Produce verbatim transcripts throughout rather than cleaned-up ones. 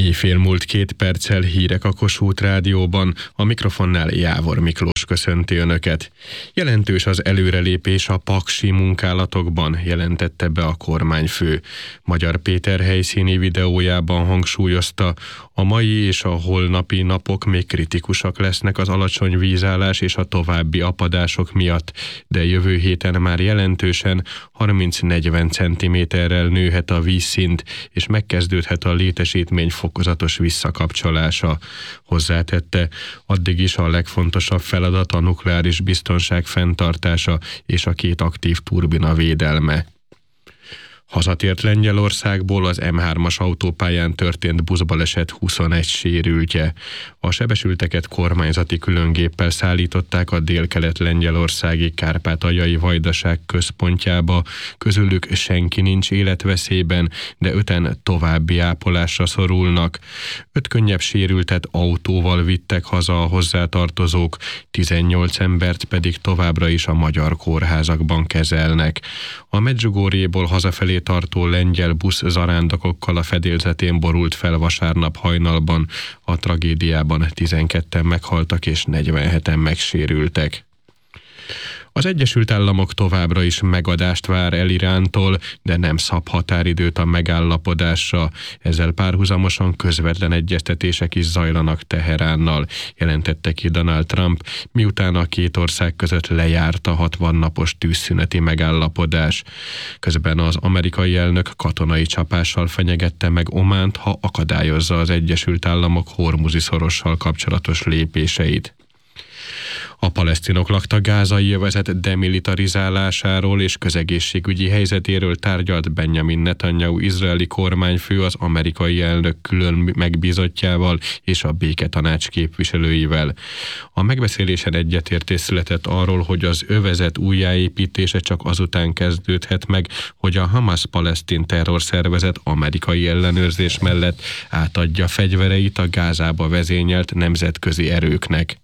Éjfél múlt két perccel, hírek a Kossuth Rádióban, a mikrofonnál Jávor Miklós köszönti Önöket. Jelentős az előrelépés a paksi munkálatokban, jelentette be a kormányfő. Magyar Péter helyszíni videójában hangsúlyozta, a mai és a holnapi napok még kritikusak lesznek az alacsony vízállás és a további apadások miatt, de jövő héten már jelentősen harminc-negyven centiméterrel nőhet a vízszint, és megkezdődhet a létesítmény fokozatos visszakapcsolása. Hozzátette, addig is a legfontosabb feladat a nukleáris biztonság fenntartása és a két aktív turbina védelme. Hazatért Lengyelországból az M hármas autópályán történt buszbaleset huszonegy sérültje. A sebesülteket kormányzati különgéppel szállították a délkelet-lengyelországi kárpátaljai vajdaság központjába, közülük senki nincs életveszélyben, de öten további ápolásra szorulnak. Öt könnyebb sérültet autóval vittek haza a hozzátartozók, tizennyolc embert pedig továbbra is a magyar kórházakban kezelnek. A Medjugorjéból hazafelé tartó lengyel busz zarándokokkal a fedélzetén borult fel vasárnap hajnalban, a tragédiában tizenketten meghaltak és negyvenheten megsérültek. Az Egyesült Államok továbbra is megadást vár el Irántól, de nem szab határidőt a megállapodásra. Ezzel párhuzamosan közvetlen egyeztetések is zajlanak Teheránnal, jelentette ki Donald Trump, miután a két ország között lejárt a hatvan napos tűzszüneti megállapodás. Közben az amerikai elnök katonai csapással fenyegette meg Ománt, ha akadályozza az Egyesült Államok Hormuzi szorossal kapcsolatos lépéseit. A palesztinok lakta gázai övezet demilitarizálásáról és közegészségügyi helyzetéről tárgyalt Benjamin Netanyahu izraeli kormányfő az amerikai elnök külön megbízottjával és a béketanács képviselőivel. A megbeszélésen egyetértés született arról, hogy az övezet újjáépítése csak azután kezdődhet meg, hogy a Hamas palesztin terrorszervezet amerikai ellenőrzés mellett átadja fegyvereit a Gázába vezényelt nemzetközi erőknek.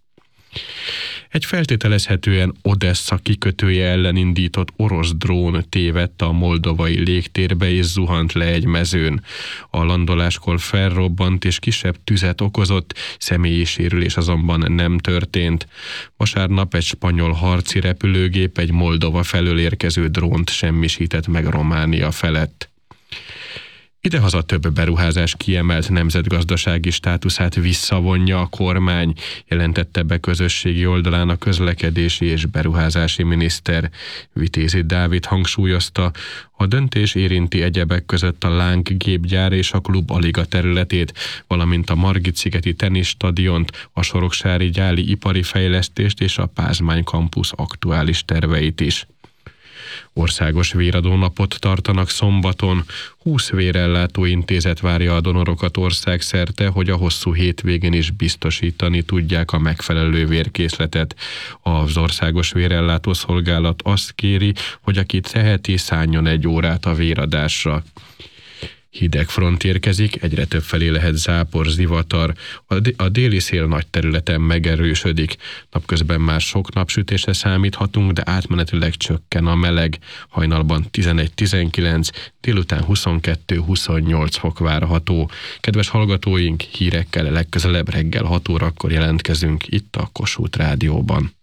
Egy feltételezhetően Odessa kikötője ellen indított orosz drón tévedt a moldovai légtérbe és zuhant le egy mezőn. A landoláskor felrobbant és kisebb tüzet okozott, személyi sérülés azonban nem történt. Vasárnap egy spanyol harci repülőgép egy Moldova felől érkező drónt semmisített meg Románia felett. Idehaza több beruházás kiemelt nemzetgazdasági státuszát visszavonja a kormány, jelentette be közösségi oldalán a közlekedési és beruházási miniszter. Vitézi Dávid hangsúlyozta, a döntés érinti egyebek között a Láng gépgyár és a Klub Aliga területét, valamint a Margit-szigeti teniszstadiont, a soroksári gyáli ipari fejlesztést és a Pázmány kampusz aktuális terveit is. Országos véradónapot tartanak szombaton. húsz vérellátó intézet várja a donorokat országszerte, hogy a hosszú hétvégén is biztosítani tudják a megfelelő vérkészletet. Az Országos Vérellátó Szolgálat azt kéri, hogy aki teheti, szálljon egy órát a véradásra. Hideg front érkezik, egyre több felé lehet zápor, zivatar. A déli szél nagy területen megerősödik. Napközben már sok napsütésre számíthatunk, de átmenetileg csökken a meleg. Hajnalban tizenegy-tizenkilenc, délután huszonkettő-huszonnyolc fok várható. Kedves hallgatóink, hírekkel legközelebb reggel hat órakor jelentkezünk itt a Kossuth Rádióban.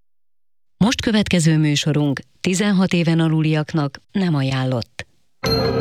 Most következő műsorunk tizenhat éven aluliaknak nem ajánlott.